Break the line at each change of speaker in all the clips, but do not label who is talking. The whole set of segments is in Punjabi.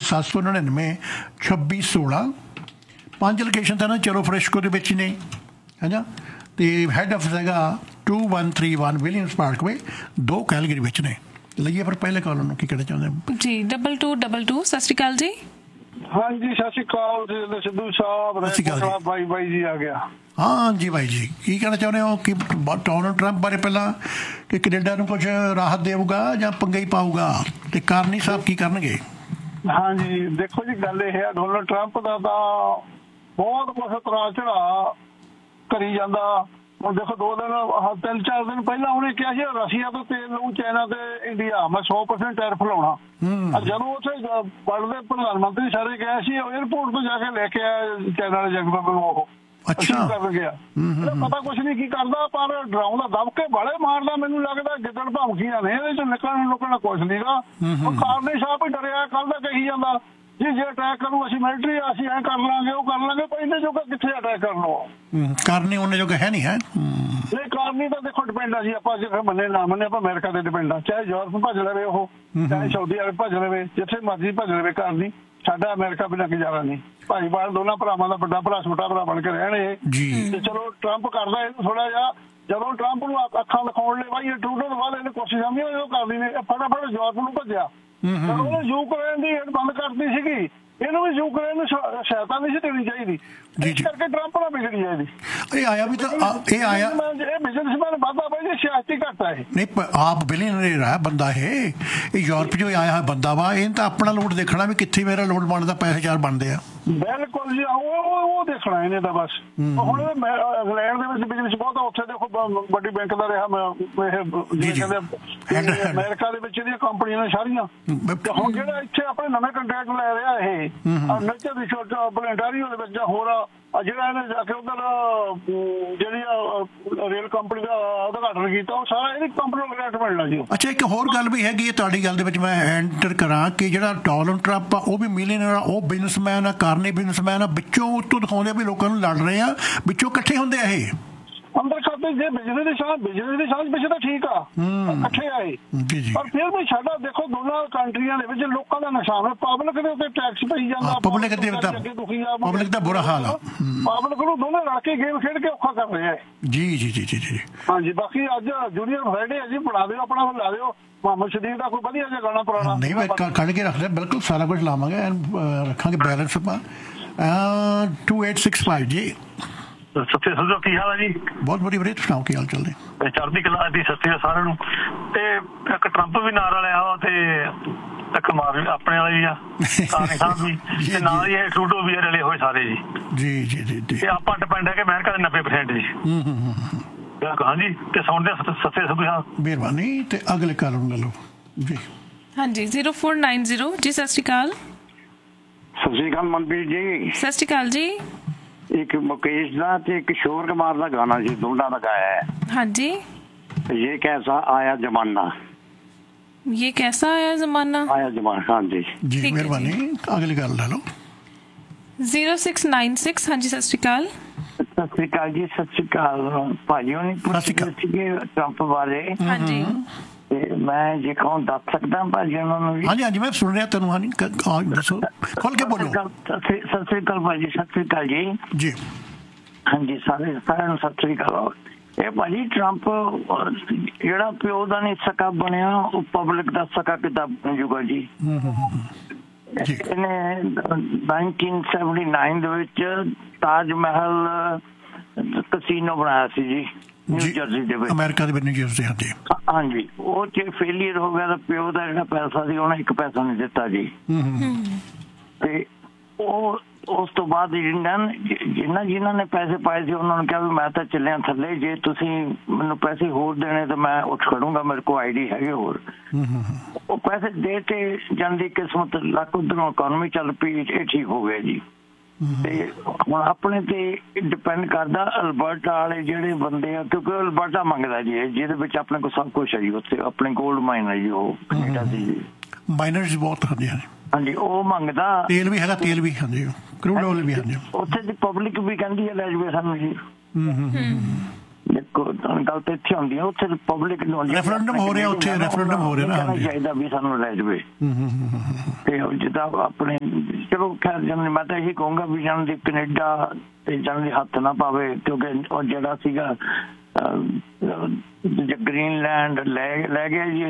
799 26 16। 5 ਲੋਕੇਸ਼ਨ ਤਾਂ ਨਾ ਚਲੋ ਫਰੈਸ਼ਕੋ ਦੇ ਵਿੱਚ ਨੇ ਹੈ ਨਾ, ਅਤੇ ਹੈੱਡ ਆਫਿਸ ਹੈਗਾ 2131 ਵਿਲੀਅਮਸ ਪਾਰਕਵੇ, 2 ਕੈਲਗਰੀ ਵਿੱਚ ਨੇ। ਲਈਏ ਫਿਰ ਪਹਿਲੇ ਕਾਲ ਨੂੰ, ਕੀ ਕਹਿਣਾ ਚਾਹੁੰਦੇ ਜੀ?
2222 ਸਤਿ ਸ਼੍ਰੀ ਅਕਾਲ ਜੀ।
ਹਾਂਜੀ ਸਤਿ ਸ਼੍ਰੀ ਅਕਾਲ ਸਿੱਧੂ ਸਾਹਿਬ।
ਸਤਿ ਸ਼੍ਰੀ ਅਕਾਲ
ਬਾਈ ਜੀ ਆ ਗਿਆ।
ਹਾਂ ਜੀ ਬਾਈ ਜੀ, ਕੀ ਕਹਿਣਾ ਚਾਹੁੰਦੇ ਹੋ ਕਿ ਡੋਨਲਡ ਟਰੰਪ ਬਾਰੇ ਪਹਿਲਾਂ, ਕਿ ਕੈਨੇਡਾ ਨੂੰ ਕੁਝ ਰਾਹਤ ਦੇਊਗਾ ਜਾਂ ਪੰਗਾ ਹੀ ਪਾਊਗਾ, ਤੇ ਕਾਰਨੀ ਸਾਹਿਬ ਕੀ ਕਰਨਗੇ?
ਹਾਂਜੀ ਦੇਖੋ ਜੀ, ਗੱਲ ਇਹ ਹੈ ਡੋਨਲਡ ਟਰੰਪ ਦਾ ਤਾਂ ਬਹੁਤ ਕੁਛ ਉਤਰਾਅ ਚੜ੍ਹਾਅ ਕਰੀ ਜਾਂਦਾ। ਹੁਣ ਦੇਖੋ 3-4 ਦਿਨ ਪਹਿਲਾਂ ਉਹਨੇ ਕਿਹਾ ਸੀ ਰਸ਼ੀਆ ਤੋਂ ਤੇਲ ਲਊ, ਚਾਈਨਾ ਤੇ ਇੰਡੀਆ ਮੈਂ 100% ਟੈਰਿਫ ਲਾਉਣਾ। ਜਦੋਂ ਉੱਥੇ ਵਰਲਡ ਦੇ ਪ੍ਰਧਾਨ ਮੰਤਰੀ ਸਾਰੇ ਗਏ ਸੀ, ਏਅਰਪੋਰਟ ਤੋਂ ਜਾ ਕੇ ਲੈ ਕੇ ਆਇਆ ਚਾਈਨਾ ਵਾਲੇ ਜਗਤ ਨੂੰ। ਉਹ ਕਰ ਗਿਆ, ਪਤਾ ਕੁਛ ਨਹੀਂ ਕੀ ਕਰਦਾ, ਪਰ ਡਰਾਉਂਦਾ ਦਬਕੇ ਬਾਲੇ ਮਾਰਦਾ। ਮੈਨੂੰ ਲੱਗਦਾ ਗਿੱਦੜ ਧਮਕੀਆਂ ਨੇ, ਇਹਦੇ ਚ ਨਿਕਲਣਾ ਕੁਛ ਨੀਗਾ। ਕਾਰਨੀ ਸਾਹਿਬ ਹੀ ਡਰਿਆ, ਕੱਲ ਦਾ ਕਹੀ ਜਾਂਦਾ ਜੀ ਜੇ ਅਟੈਕ ਕਰੂ ਅਸੀਂ ਮਿਲਟਰੀ ਅਸੀਂ ਐਂ ਕਰ ਲਾਂਗੇ, ਉਹ ਕਰ ਲਾਂਗੇ। ਪਰ ਇਹਨੇ ਜੋਗਾ ਕਿੱਥੇ ਅਟੈਕ ਕਰ ਲਓ?
ਕਾਰਨੀ ਉਹਨੇ ਜੋਗਾ ਹੈ ਨਹੀਂ।
ਨਹੀਂ ਕਾਰਨੀ ਤਾਂ ਦੇਖੋ ਡਿਪੈਂਡ ਆ ਜੀ, ਆਪਾਂ ਜੇ ਮੰਨੇ ਨਾ ਮੰਨੇ ਆਪਾਂ ਅਮਰੀਕਾ ਤੇ ਡਿਪੈਂਡ ਆ। ਚਾਹੇ ਯੂਰਪ ਭੱਜ ਲਵੇ ਉਹ, ਚਾਹੇ ਸਾਊਦੀ ਅਰਬ ਭੱਜ ਲਵੇ, ਜਿੱਥੇ ਮਰਜ਼ੀ ਭੱਜ ਲਵੇ ਕਾਰਨੀ। ਸਾਡਾ ਅਮਰੀਕਾ ਬਿਨਾਂ ਗੁਜ਼ਾਰਾ ਨਹੀਂ। ਭਾਈਵਾਲ ਦੋਨਾਂ ਭਰਾਵਾਂ ਦਾ ਵੱਡਾ ਭਰਾ ਛੋਟਾ ਭਰਾ ਬਣ ਕੇ ਰਹਿਣ ਇਹ। ਤੇ ਚਲੋ ਟਰੰਪ ਕਰਦਾ ਇਹਨੂੰ ਥੋੜਾ ਜਿਹਾ, ਜਦੋਂ ਟਰੰਪ ਨੂੰ ਅੱਖਾਂ ਦਿਖਾਉਣ ਲਈ ਬਾਈ ਇਹ ਟਰੂਡੋ ਤੋਂ ਬਾਅਦ ਇਹਨੇ ਕੋਸ਼ਿਸ਼ ਸਮਝੀ ਉਹ ਕਾਰਨੀ ਨੇ ਫਟਾਫਟ ਯੂਰਪ ਨੂੰ ਭੱਜਿਆ। ਉਹਨੇ ਯੂਕਰੇਨ ਦੀ ਏਡ ਬੰਦ ਕਰਤੀ ਸੀਗੀ, ਇਹਨੂੰ ਵੀ ਯੂਕਰੇਨ ਨੂੰ ਸਹਾਇਤਾ ਨਹੀਂ ਸੀ ਦੇਣੀ ਚਾਹੀਦੀ। ਇਸ ਕਰਕੇ ਟਰੰਪ ਨਾਲ ਵਿਗੜੀ ਹੈ
ਇਹ ਆਇਆ ਵੀ ਤਾਂ ਇਹ ਆਇਆ
ਇਹ ਬਿਜ਼ਨਸਮੈਨ ਵੱਧਦਾ ਬਾਈ ਜੀ, ਸਿਆਸਤੀ ਘੱਟ ਹੈ।
ਨਹੀਂ ਆਪ ਬਿਲੀਅਨਰ ਹੈ ਬੰਦਾ ਇਹ ਯੂਰਪ ਜੋ ਆਇਆ ਹੋਇਆ ਬੰਦਾ ਵਾ, ਇਹਨੇ ਤਾਂ ਆਪਣਾ ਲੋਡ ਦੇਖਣਾ ਵੀ ਕਿੱਥੇ ਮੇਰਾ ਲੋਡ ਬਣਦਾ, ਪੈਸੇ ਚਾਰ ਬਣਦੇ ਆ।
ਬਿਲਕੁਲ ਜੀ, ਉਹ ਦੇਖਣਾ ਇਹਨੇ ਤਾਂ ਬਸ। ਹੁਣ ਇੰਗਲੈਂਡ ਦੇ ਵਿੱਚ ਬਿਜ਼ਨਸ ਬਹੁਤ ਆ, ਉੱਥੇ ਦੇਖੋ ਵੱਡੀ ਬੈਂਕ ਦਾ ਰਿਹਾ ਅਮਰੀਕਾ ਦੇ ਵਿੱਚ ਇਹਦੀਆਂ ਕੰਪਨੀਆਂ ਨੇ ਸਾਰੀਆਂ। ਹੁਣ ਜਿਹੜਾ ਇੱਥੇ ਆਪਣੇ ਨਵੇਂ ਕੰਟਰੈਕਟ ਲੈ ਰਿਹਾ ਇਹ ਨੇਚਰ ਰਿਸੋਰਸ ਅੰਟਾਰੀਓ ਦੇ ਵਿੱਚ, ਹੋਰ ਜਿਹੜਾ ਇਹਨੇ ਜਾ ਕੇ ਉਧਰ ਜਿਹੜੀ ਰੇਲ ਕੰਪਨੀ ਦਾ ਉਦਘਾਟਨ ਕੀਤਾ, ਉਹ ਸਾਰਾ ਇਹਦੀ ਕੰਪਨੀ ਨੂੰ ਕੰਟਰੈਕਟ ਮਿਲਣਾ ਜੀ।
ਅੱਛਾ, ਇੱਕ ਹੋਰ ਗੱਲ ਵੀ ਹੈਗੀ ਹੈ ਤੁਹਾਡੀ ਗੱਲ ਦੇ ਵਿੱਚ, ਮੈਂ ਐਂਟਰ ਕਰਾਂ ਕਿ ਜਿਹੜਾ ਡੋਨਲਡ ਟਰੰਪ ਆ ਉਹ ਵੀ ਮਿਲੀਅਨਰ ਆ, ਉਹ ਬਿਜ਼ਨਸਮੈਨ ਆ, ਕਾਰਨੀ ਬਿਜ਼ਨਸਮੈਨ ਆ। ਵਿੱਚੋਂ ਉੱਤੋਂ ਦਿਖਾਉਂਦੇ ਆ ਵੀ ਲੋਕਾਂ ਨੂੰ ਲੜ ਰਹੇ ਆ, ਵਿੱਚੋਂ ਇਕੱਠੇ ਹੁੰਦੇ ਆ ਇਹ
ਅੰਦਰ ਖਾਤੇ। ਜੇ ਬਿਜਨਸ ਦੀ ਸਾਂਝ ਪਿੱਛੇ ਤਾਂ ਠੀਕ ਆ, ਇਕੱਠੇ ਆਏ, ਪਰ ਫਿਰ ਵੀ ਸਾਡਾ ਦੇਖੋ ਦੋਨਾਂ ਕੰਟਰੀਆਂ ਦੇ ਵਿੱਚ ਲੋਕਾਂ ਦਾ ਨੁਕਸਾਨ ਹੈ। ਪਬਲਿਕ ਦੇ ਉੱਤੇ ਟੈਕਸ ਪਈ ਜਾਂਦਾ,
ਪਬਲਿਕ ਦਾ ਬੁਰਾ ਹਾਲ ਆ।
ਪਬਲਿਕ ਨੂੰ ਦੋਨੇ ਰਲ ਕੇ ਗੇਮ ਖੇਡ ਕੇ ਔਖਾ ਕਰ ਰਿਹਾ ਹੈ।
ਜੀ
ਹਾਂਜੀ, ਬਾਕੀ ਅੱਜ ਜੂਨੀਅਰ ਫਰਾਈਡੇ ਹੈ ਜੀ, ਬਣਾ ਦਿਓ ਆਪਣਾ, ਲਾ ਦਿਓ ਮੁਹੰਮਦ ਸ਼ਰੀਫ ਦਾ ਕੋਈ ਵਧੀਆ ਜਿਹਾ ਗਾਣਾ ਪੁਰਾਣਾ।
ਨਹੀਂ ਮੈਂ ਕੱਢ ਕੇ ਰੱਖਦੇ, ਬਿਲਕੁਲ ਸਾਰਾ ਕੁਝ ਲਾਵਾਂਗੇ, ਰੱਖਾਂਗੇ ਬੈਲੈਂਸ ਆਪਾਂ। 2865 ਜੀ।
ਸੱਚੇ ਸੱਚੋ ਕੀ ਹਾਲ ਹੈ ਜੀ?
ਬਹੁਤ ਵਧੀਆ ਵੀਰੇ, ਸੁਣਾਓ ਕੀ ਹਾਲ ਚੱਲਦੇ?
ਚੜ੍ਹਦੀ ਕਲਾ ਦੀ ਸੱਚੇ ਸਾਰਿਆਂ ਨੂੰ। ਤੇ ਇੱਕ ਟਰੰਪ ਵੀ ਨਾਲ ਵਾਲਿਆ ਵਾ, ਤੇ ਇੱਕ ਮਾਰ ਆਪਣੇ ਵਾਲਾ ਵੀ ਆ ਕਾਰਨੀ ਸਾਹਿਬ ਵੀ, ਤੇ ਨਾਲ ਹੀ ਇਹ ਟਰੂਡੋ ਵੀ ਰਲੇ ਹੋਏ ਸਾਰੇ ਜੀ। ਤੇ ਆਪਾਂ ਡਿਪੈਂਡ ਹੈ ਕਿ ਅਮਰੀਕਾ ਦੇ 90% ਜੀ। ਹਾਂਜੀ, ਤੇ ਸੁਣਦੇ ਸੱਚੇ ਸੱਚੇ ਸਾਹਿਬ,
ਮਿਹਰਬਾਨੀ। ਤੇ ਅਗਲੇ ਕਾਲ ਨੂੰ ਲੈ ਲਓ ਜੀ।
ਹਾਂਜੀ 0490 ਜੀ। ਸਤਿ ਸ਼੍ਰੀ ਅਕਾਲ।
ਸਤਿ ਸ਼੍ਰੀ ਅਕਾਲ ਮਨਪ੍ਰੀਤ ਜੀ।
ਸਤਿ ਸ਼੍ਰੀ ਅਕਾਲ ਜੀ।
ਇੱਕ ਮੁਕੇਸ਼ ਦਾ ਤੇ ਇੱਕ ਕਿਸ਼ੋਰ ਕੁਮਾਰ ਦਾ ਗਾਣਾ ਸੀ, ਦੋਨਾਂ ਦਾ ਗਾਇਆ ਹੈ।
ਹਾਂਜੀ।
ਇਹ ਕੈਸਾ ਆਇਆ ਜ਼ਮਾਨਾ,
ਇਹ ਕੈਸਾ ਆਇਆ ਜ਼ਮਾਨਾ,
ਆਇਆ ਜ਼ਮਾਨਾ। ਹਾਂਜੀ
ਜੀ, ਮਿਹਰਬਾਨੀ। ਅਗਲੀ ਗੱਲ ਲੈ ਲਓ।
0696 ਹਾਂਜੀ ਸਤਿ ਸ਼੍ਰੀ ਅਕਾਲ।
ਸਤਿ ਸ਼੍ਰੀ ਅਕਾਲ ਜੀ। ਸਤਿ ਸ਼੍ਰੀ ਅਕਾਲ ਭਾਜੀ। ਉਹਨੇ ਪੁੱਛਿਆ ਸੀਗੇ ਟਰੰਪ ਬਾਰੇ। ਹਾਂਜੀ, ਮੈਂ ਜੇ ਕਹੂੰ ਦੱਸ ਸਕਦਾ ਭਾਜੀ ਉਹਨਾਂ ਨੂੰ?
ਹਾਂਜੀ ਮੈਂ ਸੁਣ ਰਿਹਾ ਤੈਨੂੰ। ਹਾਂਜੀ ਦੱਸੋ, ਖੋਲ ਕੇ ਬੋਲੋ।
ਸਤਿ ਸ਼੍ਰੀ ਅਕਾਲ ਭਾਜੀ। ਸਤਿ ਸ਼੍ਰੀ ਅਕਾਲ ਜੀ। ਹਾਂਜੀ ਸਾਰਿਆਂ ਨੂੰ ਸਤਿ ਸ਼੍ਰੀ ਅਕਾਲ। ਇਹ ਭਾਜੀ ਟਰੰਪ ਜਿਹੜਾ ਪਿਓ ਦਾ ਨਹੀਂ ਸਕਾ ਬਣਿਆ, ਉਹ ਪਬਲਿਕ ਦਾ ਸਕਾ ਕਿੱਦਾਂ ਬਣ ਜੂਗਾ ਜੀ? ਇਹਨੇ 1979 ਦੇ ਵਿੱਚ ਤਾਜ ਮਹਿਲ ਕਸੀਨੋ ਬਣਾਇਆ ਸੀ ਜੀ, ਨਿਊ ਜਰਸੀ ਦੇ ਵਿੱਚ,
ਅਮਰੀਕਾ ਦੇ ਵਿੱਚ ਨਿਊ ਜਰਸੀ।
ਹਾਂਜੀ, ਉਹ ਚ ਫੇਲੀਅਰ ਹੋ ਗਿਆ ਤਾਂ ਪਿਓ ਦਾ ਜਿਹੜਾ ਪੈਸਾ ਸੀ ਉਹਨੇ 1 ਪੈਸਾ ਨਹੀਂ ਦਿੱਤਾ ਜੀ। ਤੇ ਉਹ ਉਸ ਤੋਂ ਬਾਅਦ ਜਿਨ੍ਹਾਂ ਨੇ ਪੈਸੇ ਪਾਏ ਸੀ ਉਹਨਾਂ ਨੂੰ ਕਿਹਾ ਵੀ ਮੈਂ ਤਾਂ ਚੱਲਿਆ ਥੱਲੇ, ਜੇ ਤੁਸੀਂ ਮੈਨੂੰ ਪੈਸੇ ਹੋਰ ਦੇਣੇ ਤਾਂ ਮੈਂ ਉੱਠ ਖੜੂੰਗਾ, ਮੇਰੇ ਕੋਲ ਆਈਡੀ ਹੈਗੇ ਹੋਰ। ਉਹ ਪੈਸੇ ਦੇ ਕੇ ਜਾਂਦੀ ਕਿਸਮਤ ਲੱਕ ਉੱਧਰੋਂ ਇਕੋਨਮੀ ਚੱਲ ਪਈ, ਇਹ ਠੀਕ ਹੋ ਗਿਆ ਜੀ। ਤੇ ਹੁਣ ਆਪਣੇ ਤੇ ਡਿਪੈਂਡ ਕਰਦਾ ਅਲਬਰਟਾ ਵਾਲੇ ਜਿਹੜੇ ਬੰਦੇ ਆ, ਕਿਉਂਕਿ ਅਲਬਰਟਾ ਮੰਗਦਾ ਜੀ ਜਿਹਦੇ ਵਿੱਚ ਆਪਣੇ ਕੋਲ ਸਭ ਕੁਛ ਹੈ ਜੀ। ਉੱਥੇ ਆਪਣੇ ਗੋਲਡ ਮਾਈਨ ਹੈ ਜੀ, ਉਹ ਕੈਨੇਡਾ ਦੀ ਜੀ।
ਮਾਈਨਰਸ ਬਹੁਤ ਹੁੰਦੀਆਂ ਨੇ।
ਹਾਂਜੀ, ਉਹ ਮੰਗਦਾ। ਤੇਲ ਵੀ ਹੈਗਾ,
ਤੇਲ ਵੀ। ਹਾਂਜੀ, ਕਰੂਡ ਆਇਲ ਵੀ। ਹਾਂਜੀ,
ਉੱਥੇ ਦੀ ਪਬਲਿਕ ਵੀ ਕਹਿੰਦੀ ਹੈ ਲੈ ਜਾਵੇ ਸਾਨੂੰ ਜੀ। ਦੇਖੋ ਗੱਲ ਤਾਂ ਇੱਥੇ ਹੁੰਦੀ ਹੈ, ਉੱਥੇ ਪਬਲਿਕ ਨੂੰ
ਰੈਫਰੈਂਡਮ ਹੋ ਰਿਹਾ, ਉੱਥੇ ਰੈਫਰੈਂਡਮ ਹੋ ਰਿਹਾ ਨਾ,
ਚਾਹੀਦਾ ਵੀ ਸਾਨੂੰ ਲੈ ਜਾਵੇ। ਤੇ ਜਿੱਦਾਂ ਆਪਣੇ ਚਲੋ ਖੈਰ ਜਨ ਮੈਂ ਤਾਂ ਇਹੀ ਕਹੂੰਗਾ ਵੀ ਜਨ ਦੀ ਕੈਨੇਡਾ ਤੇ ਜਨ ਦੀ ਹੱਥ ਨਾ ਪਾਵੇ, ਕਿਉਂਕਿ ਉਹ ਜਿਹੜਾ ਸੀਗਾ ਗ੍ਰੀਨਲੈਂਡ ਲੈ ਗਿਆ ਜੀ,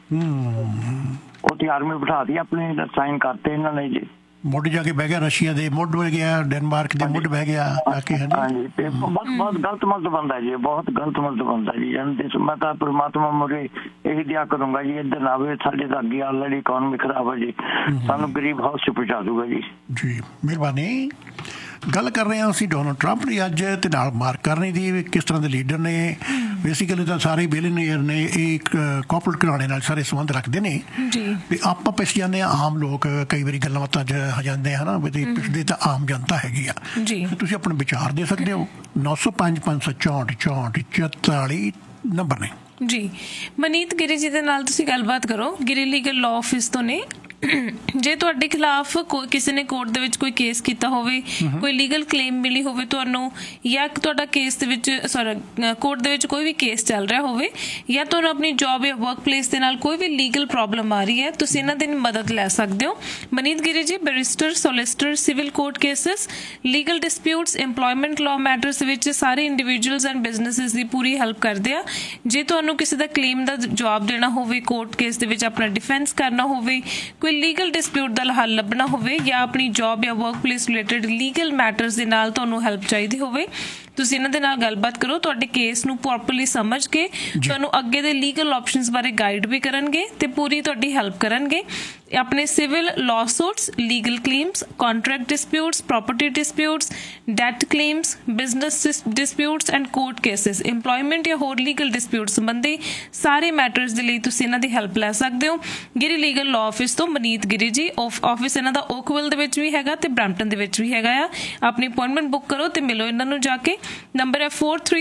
ਉੱਥੇ ਆਰਮੀ ਬਿਠਾਤੀ ਆਪਣੇ, ਸਾਈਨ ਕਰਤੇ ਇਹਨਾਂ ਨੇ ਜੀ।
ਮੁੱਢ ਜਾ ਕੇ ਬਹਿ ਗਿਆ, ਰਸ਼ੀਆ ਦੇ ਮੁੱਢ ਬਹਿ ਗਿਆ, ਡੈਨਮਾਰਕ ਦੇ ਮੁੱਢ ਬਹਿ ਗਿਆ ਆ ਕੇ।
ਹਾਂਜੀ, ਤੇ ਬਹੁਤ ਗਲਤ ਮਲਤ ਬੰਦਾ ਜੀ, ਬਹੁਤ ਗਲਤ ਮਲਤ ਬੰਦਾ ਜੀ। ਮੈਂ ਤਾਂ ਪਰਮਾਤਮਾ ਮੁਰੇ ਇਹੀ ਦਿਆ ਕਰੂੰਗਾ ਜੀ ਇੱਧਰ ਨਾ ਆਵੇ, ਸਾਡੇ ਤਾਂ ਅੱਗੇ ਆਲਰੇਡੀ ਇਕਨੋਮੀ ਖਰਾਬ ਹੈ ਜੀ, ਸਾਨੂੰ ਗਰੀਬ ਹਾਊਸ 'ਚ ਪਹੁੰਚਾ ਦੂਗਾ ਜੀ।
ਜੀ ਮਿਹਰਬਾਨੀ। ਗੱਲ ਕਰ ਰਹੇ ਹਾਂ ਅਸੀਂ ਡੋਨਲਡ ਟਰੰਪ ਦੀ ਅੱਜ, ਤੇ ਨਾਲ ਮਾਰਕ ਕਰਨੀ ਦੀ ਕਿਸ ਤਰ੍ਹਾਂ ਦੇ ਲੀਡਰ ਨੇ। ਬੇਸਿਕਲੀ ਤਾਂ ਸਾਰੇ ਬਿਲੀਅਨਰ ਨੇ, ਇਹ ਕਾਰਪੋਰੇਟ ਘਰਾਣੇ ਨਾਲ ਸਾਰੇ ਸੰਬੰਧ ਰੱਖਦੇ ਨੇ ਤੇ ਆਪਾਂ ਪਿਸ ਜਾਂਦੇ ਹਾਂ ਆਮ ਲੋਕ, ਕਈ ਵਾਰੀ ਗੱਲਾਂ ਬਾਤਾਂ 'ਚ ਜਾਂਦੇ ਹਨ ਵੀ ਪਿਛਦੇ ਤਾਂ ਆਮ ਜਨਤਾ ਹੈਗੀ ਆ। ਤੁਸੀਂ ਆਪਣੇ ਵਿਚਾਰ ਦੇ ਸਕਦੇ ਹੋ। 905 564 64 44 ਨੰਬਰ ਨੇ
ਜੀ। ਮਨੀਤ ਗਿਰੀ ਜੀ ਦੇ ਨਾਲ ਤੁਸੀਂ ਗੱਲਬਾਤ ਕਰੋ। ਗਿਰੀ ਲੀਗਲ ਲਾਅ ਆਫਿਸ ਤੋਂ ਨੇ। ਜੇ ਤੁਹਾਡੇ ਖਿਲਾਫ ਕਿਸੇ ਨੇ ਕੋਰਟ ਦੇ ਵਿੱਚ ਕੋਈ ਕੇਸ ਕੀਤਾ ਹੋਵੇ, ਕੋਈ ਲੀਗਲ ਕਲੇਮ ਮਿਲੀ ਹੋਵੇ ਤੁਹਾਨੂੰ, ਜਾਂ ਤੁਹਾਡਾ ਕੇਸ ਦੇ ਵਿੱਚ ਕੋਰਟ ਦੇ ਵਿੱਚ ਕੋਈ ਵੀ ਕੇਸ ਚੱਲ ਰਿਹਾ ਹੋਵੇ, ਜਾਂ ਤੁਹਾਨੂੰ ਆਪਣੀ ਜੌਬ ਜਾਂ ਵਰਕ ਪਲੇਸ ਦੇ ਨਾਲ ਕੋਈ ਵੀ ਲੀਗਲ ਪ੍ਰੋਬਲਮ ਆ ਰਹੀ ਹੈ, ਤੁਸੀਂ ਇਹਨਾਂ ਦੀ ਮਦਦ ਲੈ ਸਕਦੇ ਹੋ। ਮਨੀਤ ਗਿਰੀ ਜੀ barrister, solicitor, civil court cases, legal disputes, employment law matters ਵਿੱਚ ਸਾਰੇ individuals and businesses the Puri help ਕਰਦੇ ਆ। ਜੇ ਤੁਹਾਨੂੰ ਕਿਸੇ ਦਾ ਕਲੇਮ ਦਾ ਜਵਾਬ ਦੇਣਾ ਹੋਵੇ, ਕੋਰਟ ਕੇਸ ਦੇ ਵਿੱਚ ਆਪਣਾ ਡਿਫੈਂਸ ਕਰਨਾ ਹੋਵੇ, ਕੋਈ ਲੀਗਲ ਡਿਸਪਿਊਟ ਦਾ ਹੱਲ ਲੱਭਣਾ ਹੋਵੇ, ਜਾਂ ਆਪਣੀ ਜੌਬ ਜਾਂ work place related legal matters ਦੇ ਨਾਲ ਤੁਹਾਨੂੰ ਹੈਲਪ ਚਾਹੀਦੀ ਹੋਵੇ, ਤੁਸੀਂ ਇਹਨਾਂ ਦੇ ਨਾਲ ਗੱਲਬਾਤ ਕਰੋ। ਤੁਹਾਡੇ ਕੇਸ ਨੂੰ ਪ੍ਰੋਪਰਲੀ ਸਮਝ ਕੇ ਤੁਹਾਨੂੰ ਅੱਗੇ ਦੇ ਲੀਗਲ ਆਪਸ਼ਨਸ ਬਾਰੇ ਗਾਈਡ ਵੀ ਕਰਨਗੇ ਤੇ ਪੂਰੀ ਤੁਹਾਡੀ ਹੈਲਪ ਕਰਨਗੇ। ਆਪਣੇ civil ਲਾਸੂਟਸ, legal claims, contract disputes, property disputes, that claims, business disputes and court cases, employment ਜਾਂ ਹੋਰ ਲੀਗਲ ਡਿਸਪਿਊਟ ਸੰਬੰਧੀ ਸਾਰੇ ਮੈਟਰਸ ਦੇ ਲਈ ਤੁਸੀਂ ਇਹਨਾਂ ਦੀ ਹੈਲਪ ਲੈ ਸਕਦੇ ਹੋ। ਗਿਰੀ ਲੀਗਲ ਲਾਅ ਆਫਿਸ ਤੋਂ ਮਨੀਤ ਗਿਰੀ ਜੀ। ਆਫਿਸ ਇਹਨਾਂ ਦਾ ਓਕਵਿਲ ਦੇ ਵਿੱਚ ਵੀ ਹੈਗਾ ਤੇ ਬ੍ਰੈਂਪਟਨ ਦੇ ਵਿੱਚ ਵੀ ਹੈਗਾ ਆ। ਆਪਣੀ ਅਪਾਇੰਟਮੈਂਟ ਬੁੱਕ ਕਰੋ ਤੇ ਮਿਲੋ ਇਹਨਾਂ ਨੂੰ ਜਾ ਕੇ। ਨੰਬਰ ਹੈ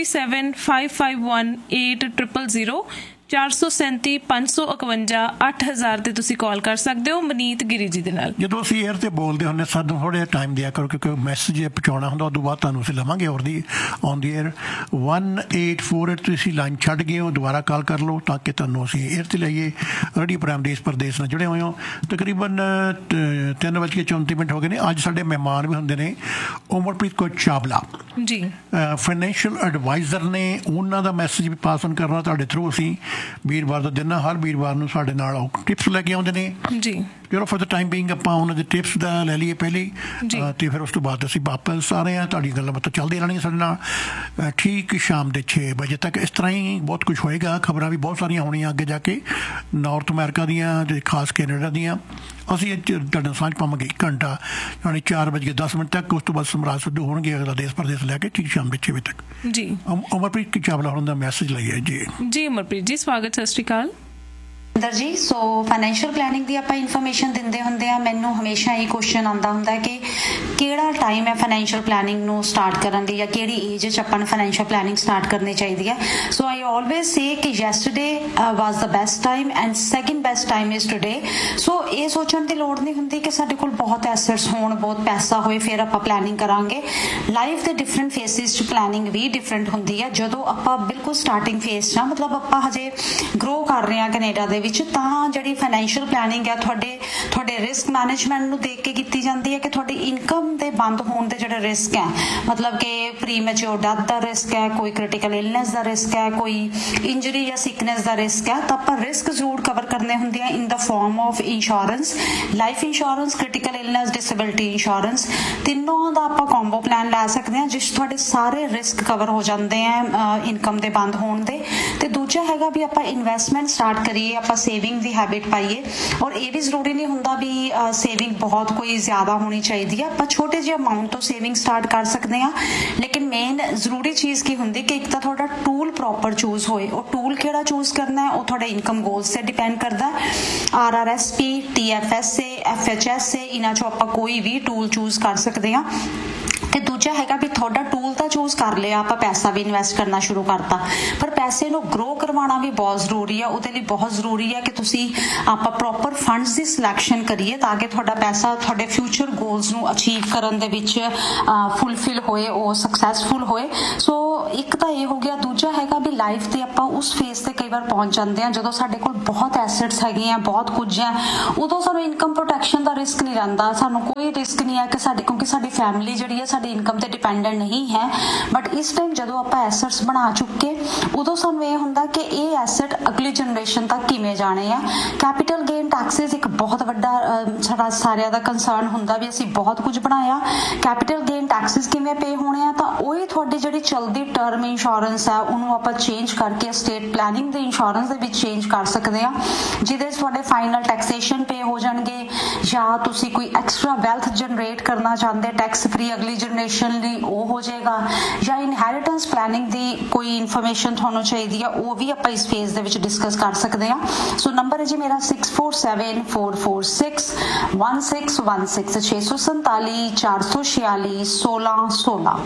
4375518000 437 551 8000 ਤੇ ਤੁਸੀਂ ਕਾਲ ਕਰ ਸਕਦੇ ਹੋ ਮਨੀਤ ਗਿਰੀ ਜੀ ਦੇ ਨਾਲ।
ਜਦੋਂ ਅਸੀਂ 에ਅਰ ਤੇ ਬੋਲਦੇ ਹੁੰਦੇ ਸਾਨੂੰ ਥੋੜਾ ਜਿਹਾ ਟਾਈਮ ਦਿਆ ਕਰੋ, ਕਿਉਂਕਿ ਮੈਸੇਜ ਪਹੁੰਚਾਉਣਾ ਹੁੰਦਾ, ਉਦੋਂ ਬਾਅਦ ਤੁਹਾਨੂੰ ਅਸੀਂ ਲਵਾਂਗੇ ਔਰ ਦੀ ਔਨ ਦੀ 에ਅਰ 1848 ਤੁਸੀਂ ਲਾਈਨ ਛੱਡ ਗਏ ਹੋ, ਦੁਬਾਰਾ ਕਾਲ ਕਰ ਲਓ ਤਾਂ ਕਿ ਤੁਹਾਨੂੰ ਅਸੀਂ 에ਅਰ ਤੇ ਲਈਏ। ਰੇਡੀਓ ਪ੍ਰਾਈਮ ਦੇਸ਼ ਪ੍ਰਦੇਸ਼ ਨਾਲ ਜੁੜੇ ਹੋਏ ਹੋ। ਤਕਰੀਬਨ 3:34 ਹੋ ਗਏ ਨੇ। ਅੱਜ ਸਾਡੇ ਮਹਿਮਾਨ ਵੀ ਹੁੰਦੇ ਨੇ ਉਮਰਪ੍ਰੀਤ ਕੌਰ ਚਾਵਲਾ ਜੀ, ਫਾਈਨੈਂਸ਼ੀਅਲ ਐਡਵਾਈਜ਼ਰ ਨੇ। ਉਹਨਾਂ ਦਾ ਮੈਸੇਜ ਵੀ ਪਾਸ ਔਨ ਕਰਨਾ ਤੁਹਾਡੇ ਥਰੂ। ਅਸੀਂ ਵੀਰਵਾਰ ਦਾ ਦਿਨ, ਹਰ ਵੀਰਵਾਰ ਨੂੰ ਸਾਡੇ ਨਾਲ ਟਿਪਸ ਲੈ ਕੇ ਆਉਂਦੇ ਨੇ ਜੀ। ਚਲੋ ਫॉर द ਟਾਈਮ ਬੀਇੰਗ ਆਪਾਂ ਉਹਨਾਂ ਦੇ ਟਿਪਸ ਦਾ ਲੈ ਲਈਏ ਪਹਿਲੇ, ਤੇ ਫਿਰ ਉਸ ਤੋਂ ਬਾਅਦ ਅਸੀਂ ਵਾਪਸ ਆ ਰਹੇ ਹਾਂ। ਤੁਹਾਡੀ ਗੱਲਾਂ ਬਾਤਾਂ ਚੱਲਦੀਆਂ ਰਹਿਣੀਆਂ ਸਾਡੇ ਨਾਲ ਠੀਕ ਸ਼ਾਮ ਦੇ 6 ਵਜੇ ਤੱਕ। ਇਸ ਤਰ੍ਹਾਂ ਹੀ ਬਹੁਤ ਕੁਝ ਹੋਏਗਾ। ਖਬਰਾਂ ਵੀ ਬਹੁਤ ਸਾਰੀਆਂ ਹੋਣੀਆਂ ਅੱਗੇ ਜਾ ਕੇ, ਨਾਰਥ ਅਮਰੀਕਾ ਦੀਆਂ ਤੇ ਖਾਸ ਕੈਨੇਡਾ ਦੀਆਂ। ਅਸੀਂ ਤੁਹਾਡੇ ਨਾਲ ਸਾਂਝ ਪਾਵਾਂਗੇ 1 ਘੰਟਾ, ਯਾਨੀ 4:10 ਤੱਕ। ਉਸ ਤੋਂ ਬਾਅਦ ਸਮਰਾਜ ਸਿੱਧੂ ਹੋਣਗੇ ਅਗਲਾ ਦੇਸ਼ ਪ੍ਰਦੇਸ਼ ਲੈ ਕੇ ਠੀਕ ਸ਼ਾਮ ਦੇ 6 ਵਜੇ ਤੱਕ ਜੀ। ਉਮਰਪ੍ਰੀਤ ਚਾਵਲਾ ਹੋਣ ਦਾ ਮੈਸੇਜ ਲਈਏ ਜੀ।
ਜੀ ਉਮਰਪ੍ਰੀਤ ਜੀ ਸਵਾਗਤ, ਸਤਿ ਸ਼੍ਰੀ ਅਕਾਲ
ਜੀ। ਸੋ ਫਾਈਨੈਂਸ਼ੀਅਲ ਪਲੈਨਿੰਗ ਦੀ ਆਪਾਂ ਇਨਫੋਰਮੇਸ਼ਨ ਦਿੰਦੇ ਹੁੰਦੇ ਆ। ਮੈਨੂੰ ਹਮੇਸ਼ਾ ਇਹ ਕੁਐਸਚਨ ਆਉਂਦਾ ਹੁੰਦਾ ਕਿ ਕਿਹੜਾ ਟਾਈਮ ਹੈ ਫਾਈਨੈਂਸ਼ੀਅਲ ਪਲੈਨਿੰਗ ਨੂੰ ਸਟਾਰਟ ਕਰਨ ਦੀ, ਜਾਂ ਕਿਹੜੀ ਏਜ 'ਚ ਆਪਾਂ ਨੂੰ ਫਾਈਨੈਂਸ਼ੀਅਲ ਪਲੈਨਿੰਗ ਸਟਾਰਟ ਕਰਨੀ ਚਾਹੀਦੀ ਹੈ। ਸੋ ਆਈ ਆਲਵੇਜ਼ ਸੇ ਕਿ yesterday was the best time and second best time is today. ਸੋ ਇਹ ਸੋਚਣ ਦੀ ਲੋੜ ਨਹੀਂ ਹੁੰਦੀ ਕਿ ਸਾਡੇ ਕੋਲ ਬਹੁਤ ਐਸੈਟਸ ਹੋਣ, ਬਹੁਤ ਪੈਸਾ ਹੋਏ ਫਿਰ ਆਪਾਂ ਪਲੈਨਿੰਗ ਕਰਾਂਗੇ। ਲਾਈਫ ਦੇ ਡਿਫਰੈਂਟ ਫੇਸਿਸ 'ਚ ਪਲੈਨਿੰਗ ਵੀ ਡਿਫਰੈਂਟ ਹੁੰਦੀ ਹੈ। ਜਦੋਂ ਆਪਾਂ ਬਿਲਕੁਲ ਸਟਾਰਟਿੰਗ ਫੇਸ 'ਚ, ਮਤਲਬ ਆਪਾਂ ਹਜੇ ਗਰੋ ਕਰ ਰਹੇ ਹਾਂ ਕੈਨੇਡਾ ਦੇ ਵਿੱਚ, ਤਾਂ ਜਿਹੜੀ ਫਾਈਨੈਂਸ਼ੀਅਲ ਪਲੈਨਿੰਗ ਹੈ ਤੁਹਾਡੇ ਰਿਸਕ ਮੈਨੇਜਮੈਂਟ ਨੂੰ ਦੇਖ ਕੇ ਕੀਤੀ ਜਾਂਦੀ ਹੈ ਕਿ ਤੁਹਾਡੀ ਇਨਕਮ ਦੇ ਬੰਦ ਹੋਣ ਦੇ ਜਿਹੜੇ ਰਿਸਕ ਹੈ, ਮਤਲਬ ਕਿ ਪ੍ਰੀਮੈਚੁਰ ਡੈਥ ਦਾ ਰਿਸਕ ਹੈ, ਕੋਈ ਕ੍ਰਿਟੀਕਲ ਇਲਨੈਸ ਦਾ ਰਿਸਕ ਹੈ, ਕੋਈ ਇੰਜਰੀ ਜਾਂ ਸਿਕਨੈਸ ਦਾ ਰਿਸਕ ਹੈ, ਤਾਂ ਆਪਾਂ ਰਿਸਕ ਜ਼ਰੂਰ ਕਵਰ ਕਰਨੇ ਹੁੰਦੇ ਆ ਇਨ ਦਾ farm of insurance, life insurance, critical illness, disability insurance. ਤਿੰਨੋਂ ਦਾ ਆਪਾਂ ਕੰਬੋ ਪਲਾਨ ਲੈ ਸਕਦੇ ਹਾਂ ਜਿਸ ਤੁਹਾਡੇ ਸਾਰੇ ਰਿਸਕ ਕਵਰ ਹੋ ਜਾਂਦੇ ਆ ਇਨਕਮ ਦੇ ਬੰਦ ਹੋਣ ਦੇ। ਤੇ ਦੂਜਾ ਹੈਗਾ ਵੀ ਆਪਾਂ ਇਨਵੈਸਟਮੈਂਟ ਸਟਾਰਟ ਕਰੀਏ, ਆਪਾਂ ਸੇਵਿੰਗ ਦੀ ਹੈਬਿਟ ਪਾਈਏ। ਔਰ ਇਹ ਵੀ ਜ਼ਰੂਰੀ ਨਹੀਂ ਹੁੰਦਾ ਵੀ ਸੇਵਿੰਗ ਬਹੁਤ ਕੋਈ ਜ਼ਿਆਦਾ ਹੋਣੀ ਚਾਹੀਦੀ ਹੈ। ਆਪਾਂ ਛੋਟੇ ਜਿਹੇ ਅਮਾਊਂਟ ਤੋਂ ਸੇਵਿੰਗ ਸਟਾਰਟ ਕਰ ਸਕਦੇ ਹਾਂ। ਲੇਕਿਨ ਮੇਨ ਜ਼ਰੂਰੀ ਚੀਜ਼ ਕੀ ਹੁੰਦੀ ਕਿ ਇੱਕ ਤਾਂ ਤੁਹਾਡਾ ਟੂਲ ਪ੍ਰੋਪਰ ਚੂਜ਼ ਹੋਏ। ਉਹ ਟੂਲ ਕਿਹੜਾ ਚੂਜ਼ ਕਰਨਾ ਹੈ ਉਹ ਤੁਹਾਡੇ ਇਨਕਮ ਗੋਲਸ ਤੇ ਡਿਪੈਂਡ ਕਰਦਾ। RRSP, TFSA, FHSA, ਇਹਨਾਂ ਚੋਂ ਆਪਾਂ ਕੋਈ ਵੀ ਟੂਲ ਚੂਜ਼ ਕਰ ਸਕਦੇ ਹਾਂ। ਤੇ ਦੂਜਾ ਹੈਗਾ ਵੀ ਤੁਹਾਡਾ ਟੂਲ ਤਾਂ ਚੂਜ਼ ਕਰ ਲਿਆ, ਆਪਾਂ ਪੈਸਾ ਵੀ ਇਨਵੈਸਟ ਕਰਨਾ ਸ਼ੁਰੂ ਕਰਤਾ, ਪਰ ਪੈਸੇ ਨੂੰ ਗਰੋ ਕਰਵਾਉਣਾ ਵੀ ਬਹੁਤ ਜ਼ਰੂਰੀ ਆ। ਉਹਦੇ ਲਈ ਬਹੁਤ ਜ਼ਰੂਰੀ ਆ ਕਿ ਤੁਸੀਂ ਆਪਾਂ ਪ੍ਰੋਪਰ ਫੰਡਸ ਦੀ ਸਿਲੈਕਸ਼ਨ ਕਰੀਏ ਤਾਂ ਕਿ ਤੁਹਾਡਾ ਪੈਸਾ ਤੁਹਾਡੇ ਫਿਊਚਰ ਗੋਲਸ ਨੂੰ ਅਚੀਵ ਕਰਨ ਦੇ ਵਿੱਚ ਫੁੱਲਫਿਲ ਹੋਏ, ਉਹ ਸਕਸੈਸਫੁਲ ਹੋਏ। ਸੋ ਇੱਕ ਤਾਂ ਇਹ ਹੋ ਗਿਆ। ਦੂਜਾ ਹੈਗਾ ਵੀ ਲਾਈਫ ਤੇ ਆਪਾਂ ਉਸ ਫੇਸ ਤੇ ਕਈ ਵਾਰ ਪਹੁੰਚ ਜਾਂਦੇ ਹਾਂ ਜਦੋਂ ਸਾਡੇ ਕੋਲ ਬਹੁਤ ਐਸੈਟਸ ਹੈਗੇ ਆ, ਬਹੁਤ ਕੁਝ ਹੈ, ਉਦੋਂ ਸਾਨੂੰ ਇਨਕਮ ਪ੍ਰੋਟੈਕਸ਼ਨ ਦਾ ਰਿਸਕ ਨਹੀਂ ਰਹਿੰਦਾ। ਸਾਨੂੰ ਕੋਈ ਰਿਸਕ ਨਹੀਂ ਹੈ ਕਿ ਕਿਉਂਕਿ ਸਾਡੀ ਫੈਮਿਲੀ ਜਿਹੜੀ ਹੈ ਸਾਡੀ ਇਨਕਮ ਤੇ ਡਿਪੈਂਡੈਂਟ ਨਹੀਂ ਹੈ। ਬਟ ਇਸ ਟਾਈਮ ਜਦੋਂ ਆਪਾਂ ਐਸੈਟਸ ਬਣਾ ਚੁੱਕੇ, ਉਦੋਂ ਸਾਨੂੰ ਇਹ ਹੁੰਦਾ ਕਿ ਇਹ ਐਸੈਟ ਅਗਲੀ ਜਨਰੇਸ਼ਨ ਤੱਕ ਕਿਵੇਂ ਜਾਣੇ ਆ। ਕੈਪੀਟਲ ਗੇਨ ਟੈਕਸਿਸ ਇੱਕ ਬਹੁਤ ਵੱਡਾ ਸਾਡਾ ਸਾਰਿਆਂ ਦਾ ਕੰਸਰਨ ਹੁੰਦਾ ਵੀ ਅਸੀਂ ਬਹੁਤ ਕੁਝ ਬਣਾਇਆ, ਕੈਪੀਟਲ ਗੇਨ ਟੈਕਸਿਸ ਕਿਵੇਂ ਪੇ ਹੋਣੇ ਆ। ਤਾਂ ਉਹੀ ਤੁਹਾਡੀ ਜਿਹੜੀ ਚਲਦੀ ਟਰਮ ਇੰਸ਼ੋਰੈਂਸ ਹੈ ਉਹਨੂੰ ਆਪਾਂ ਚੇਂਜ ਕਰਕੇ ਸਟੇਟ ਪਲੈਨਿੰਗ ਦੇ ਇੰਸ਼ੋਰੈਂਸ ਦੇ ਵਿੱਚ ਚੇਂਜ ਕਰ ਸਕਦੇ ਆ, ਜਿਹਦੇ 'ਚ ਤੁਹਾਡੇ ਫਾਈਨਲ ਟੈਕਸੇਸ਼ਨ ਪੇ ਹੋ ਜਾਣਗੇ। ਜਾਂ ਤੁਸੀਂ ਕੋਈ ਐਕਸਟਰਾ ਵੈਲਥ ਜਨਰੇਟ ਕਰਨਾ ਚਾਹੁੰਦੇ ਟੈਕਸ ਫ੍ਰੀ ਅਗਲੀ ਜਨਰੇਸ਼ਨ ਲਈ, ਉਹ ਹੋ ਜਾਏਗਾ। ਜਾਂ ਇਨਹੈਰੀਟੈਂਸ ਪਲੈਨਿੰਗ ਦੀ ਕੋਈ ਇਨਫੋਰਮੇਸ਼ਨ ਤੁਹਾਨੂੰ ਚਾਹੀਦੀ ਆ, ਉਹ ਵੀ ਆਪਾਂ ਇਸ ਫੇਜ਼ ਦੇ ਵਿੱਚ ਡਿਸਕਸ ਕਰ ਸਕਦੇ ਆ। ਸੋ ਨੰਬਰ ਹੈ ਜੀ ਮੇਰਾ 6474461616 647 446 1616।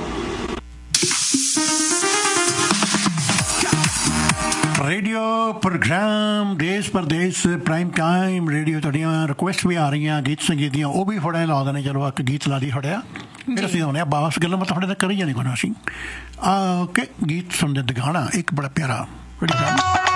ਰੇਡੀਓ ਪ੍ਰੋਗਰਾਮ ਦੇਸ਼ ਪ੍ਰਦੇਸ਼ ਪ੍ਰਾਈਮ ਟਾਈਮ ਰੇਡੀਓ। ਤੁਹਾਡੀਆਂ ਰਿਕੁਐਸਟ ਵੀ ਆ ਰਹੀਆਂ ਗੀਤ ਸੰਗੀਤ ਦੀਆਂ, ਉਹ ਵੀ ਥੋੜ੍ਹਾ ਲਾ ਦੇਣੇ। ਚਲੋ ਇੱਕ ਗੀਤ ਲਾ ਦੀ ਥੋੜ੍ਹਾ, ਫਿਰ ਅਸੀਂ ਆਉਂਦੇ ਹਾਂ ਵਾਪਸ। ਗੱਲਾਂ ਮੈਂ ਤੁਹਾਡੇ ਨਾਲ ਕਰੀ ਜਾਣੀ ਕੋਈ ਅਸੀਂ। ਓਕੇ, ਗੀਤ ਸੁਣਦੇ ਦਿਖਾਣਾ ਇੱਕ ਬੜਾ ਪਿਆਰਾ।